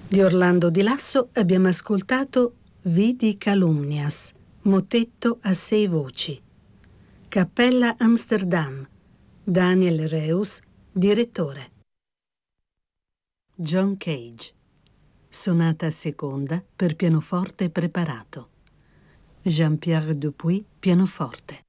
Di Orlando Di Lasso abbiamo ascoltato Vidi Calumnias, motetto a 6 voci. Cappella Amsterdam, Daniel Reus, direttore. John Cage, sonata seconda per pianoforte preparato. Jean-Pierre Dupuy, pianoforte.